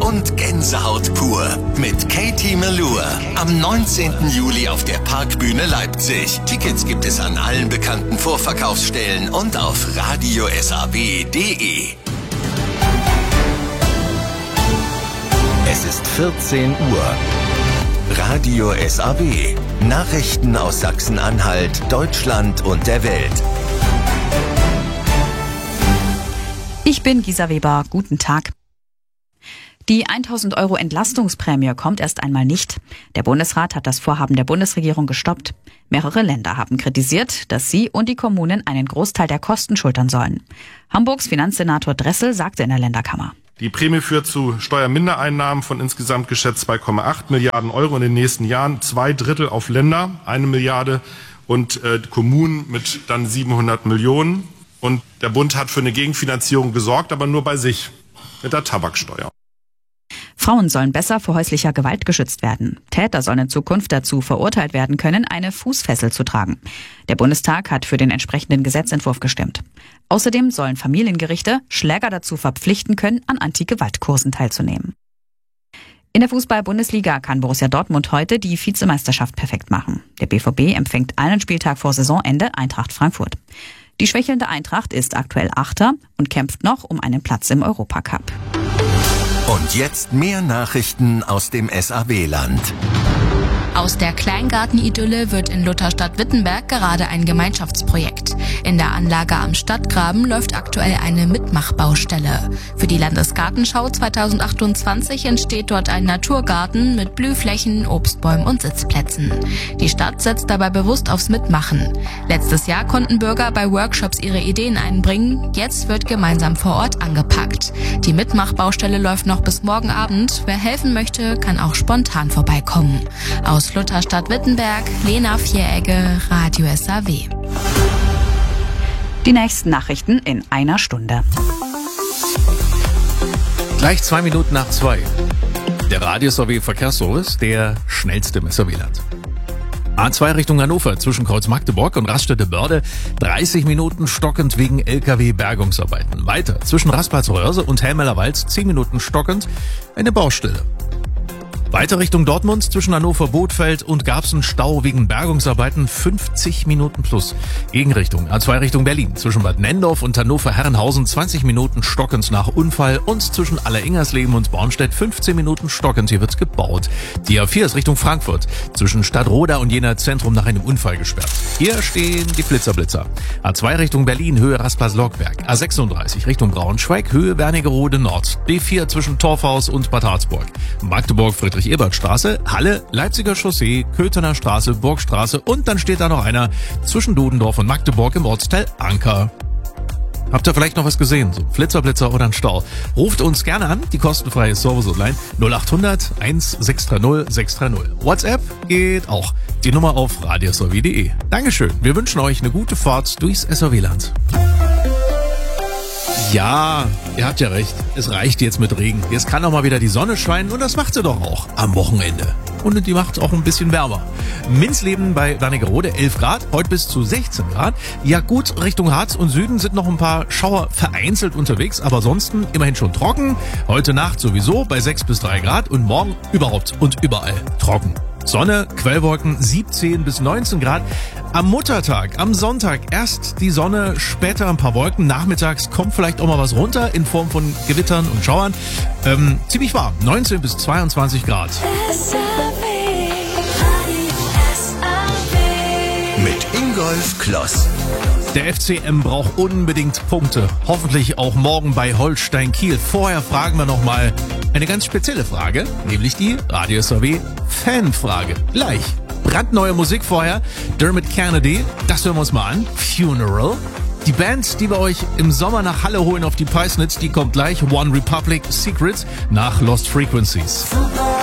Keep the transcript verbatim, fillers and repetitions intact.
und Gänsehaut pur mit Katie Melua. Am neunzehnten Juli auf der Parkbühne Leipzig. Tickets gibt es an allen bekannten Vorverkaufsstellen und auf radio s a w punkt d e. Es ist vierzehn Uhr. Radio S A W. Nachrichten aus Sachsen-Anhalt, Deutschland und der Welt. Ich bin Gisa Weber. Guten Tag. Die tausend Euro Entlastungsprämie kommt erst einmal nicht. Der Bundesrat hat das Vorhaben der Bundesregierung gestoppt. Mehrere Länder haben kritisiert, dass sie und die Kommunen einen Großteil der Kosten schultern sollen. Hamburgs Finanzsenator Dressel sagte in der Länderkammer: Die Prämie führt zu Steuermindereinnahmen von insgesamt geschätzt zwei Komma acht Milliarden Euro in den nächsten Jahren. Zwei Drittel auf Länder, eine Milliarde und äh, Kommunen mit dann siebenhundert Millionen. Und der Bund hat für eine Gegenfinanzierung gesorgt, aber nur bei sich, mit der Tabaksteuer. Frauen sollen besser vor häuslicher Gewalt geschützt werden. Täter sollen in Zukunft dazu verurteilt werden können, eine Fußfessel zu tragen. Der Bundestag hat für den entsprechenden Gesetzentwurf gestimmt. Außerdem sollen Familiengerichte Schläger dazu verpflichten können, an Anti-Gewalt-Kursen teilzunehmen. In der Fußball-Bundesliga kann Borussia Dortmund heute die Vizemeisterschaft perfekt machen. Der B V B empfängt einen Spieltag vor Saisonende Eintracht Frankfurt. Die schwächelnde Eintracht ist aktuell Achter und kämpft noch um einen Platz im Europacup. Und jetzt mehr Nachrichten aus dem S A W-Land. Aus der Kleingartenidylle wird in Lutherstadt-Wittenberg gerade ein Gemeinschaftsprojekt. In der Anlage am Stadtgraben läuft aktuell eine Mitmachbaustelle. Für die Landesgartenschau zweitausendachtundzwanzig entsteht dort ein Naturgarten mit Blühflächen, Obstbäumen und Sitzplätzen. Die Stadt setzt dabei bewusst aufs Mitmachen. Letztes Jahr konnten Bürger bei Workshops ihre Ideen einbringen. Jetzt wird gemeinsam vor Ort angepackt. Die Mitmachbaustelle läuft noch bis morgen Abend. Wer helfen möchte, kann auch spontan vorbeikommen. Aus Lutherstadt-Wittenberg, Lena Vieregge, Radio S A W. Die nächsten Nachrichten in einer Stunde. Gleich zwei Minuten nach zwei. Der Radio S A W Verkehrsservice, der schnellste im S A W-Land. A zwei Richtung Hannover zwischen Kreuz Magdeburg und Raststätte-Börde dreißig Minuten stockend wegen L K W-Bergungsarbeiten. Weiter zwischen Rasplatz-Röhrse und Helmeler-Wald zehn Minuten stockend eine Baustelle. Weiter Richtung Dortmund zwischen Hannover-Bothfeld und Garbsen Stau wegen Bergungsarbeiten fünfzig Minuten plus. Gegenrichtung A zwei Richtung Berlin zwischen Bad Nendorf und Hannover-Herrenhausen zwanzig Minuten stockend nach Unfall und zwischen Aller-Ingersleben und Bornstedt fünfzehn Minuten stockend. Hier wird gebaut. Die A vier ist Richtung Frankfurt zwischen Stadtroda und Jena Zentrum nach einem Unfall gesperrt. Hier stehen die Blitzerblitzer. A zwei Richtung Berlin Höhe Rastplatz-Lockberg. A sechsunddreißig Richtung Braunschweig Höhe Wernigerode Nord. B vier zwischen Torfhaus und Bad Harzburg. Magdeburg Friedrich Ebertstraße, Halle, Leipziger Chaussee, Köthener Straße, Burgstraße und dann steht da noch einer zwischen Dodendorf und Magdeburg im Ortsteil Anker. Habt ihr vielleicht noch was gesehen? So ein Flitzerblitzer oder ein Stau? Ruft uns gerne an, die kostenfreie Service-Hotline null acht hundert eins sechs drei null sechs drei null. WhatsApp geht auch. Die Nummer auf radio s a w punkt d e. Dankeschön. Wir wünschen euch eine gute Fahrt durchs S A W-Land. Ja, ihr habt ja recht. Es reicht jetzt mit Regen. Jetzt kann auch mal wieder die Sonne scheinen und das macht sie doch auch am Wochenende. Und die macht auch ein bisschen wärmer. Minzleben bei Wernigerode elf Grad, heute bis zu sechzehn Grad. Ja gut, Richtung Harz und Süden sind noch ein paar Schauer vereinzelt unterwegs, aber ansonsten immerhin schon trocken. Heute Nacht sowieso bei sechs bis drei Grad und morgen überhaupt und überall trocken. Sonne, Quellwolken siebzehn bis neunzehn Grad. Am Muttertag, am Sonntag erst die Sonne, später ein paar Wolken. Nachmittags kommt vielleicht auch mal was runter in Form von Gewittern und Schauern. Ähm, ziemlich warm, neunzehn bis zweiundzwanzig Grad. Mit Ingolf Kloss. Der F C M braucht unbedingt Punkte. Hoffentlich auch morgen bei Holstein Kiel. Vorher fragen wir noch mal eine ganz spezielle Frage, nämlich die Radio S A W Fanfrage. Gleich. Brandneue Musik vorher. Dermot Kennedy, das hören wir uns mal an. Funeral. Die Band, die wir euch im Sommer nach Halle holen auf die Peisnitz, die kommt gleich. One Republic Secret nach Lost Frequencies.